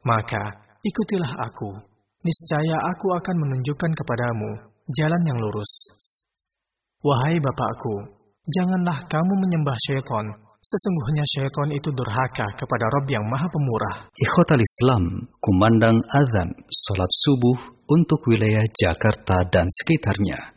Maka ikutilah aku, niscaya aku akan menunjukkan kepadamu jalan yang lurus. Wahai bapakku, janganlah kamu menyembah syaitan. Sesungguhnya syaitan itu durhaka kepada Rabb yang Maha Pemurah. Ikhwatal Islam, kumandang azan salat subuh untuk wilayah Jakarta dan sekitarnya.